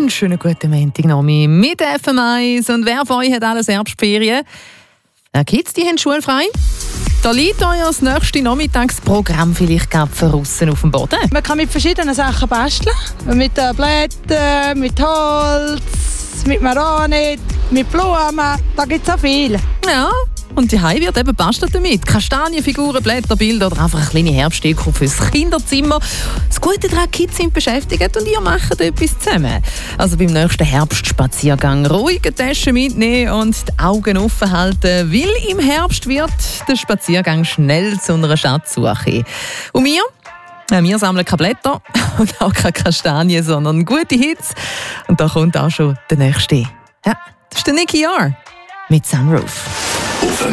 Einen schönen guten Montag noch mit FM1. Und wer von euch hat alles Herbstferien? Kids, die haben schulfrei. Da liegt euer das nächste Nachmittagsprogramm vielleicht gerade draussen auf dem Boden. Man kann mit verschiedenen Sachen basteln. Mit Blättern, mit Holz, mit Marone, mit Blumen. Da gibt es auch viel. Ja, und die Hause wird eben bastelt damit. Kastanienfiguren, Blätter, Bilder oder einfach eine kleine Herbstdeko fürs Kinderzimmer. Das Gute daran, Kids sind beschäftigt und ihr macht etwas zusammen. Also beim nächsten Herbstspaziergang ruhige Taschen mitnehmen und die Augen offen halten, weil im Herbst wird der Spaziergang schnell zu einer Schatzsuche. Und wir sammeln keine Blätter und auch keine Kastanien, sondern gute Hits. Und da kommt auch schon der nächste. Ja, das ist der Nicky R. mit Sunroof.